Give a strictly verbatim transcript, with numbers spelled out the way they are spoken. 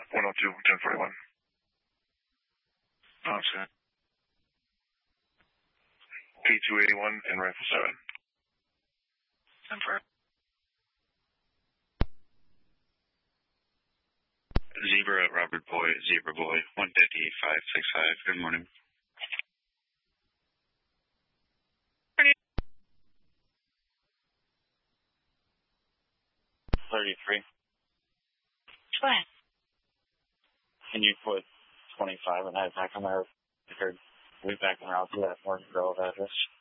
one oh two, ten forty-one. Oh, that's good. P two eighty-one and rifle seven. ten four. Zebra, Robert Boy, Zebra Boy, one fifty, five six five. Good morning. thirty-three. What? Can you put twenty-five and that back on my record? Way back around to that Morgan Grove address.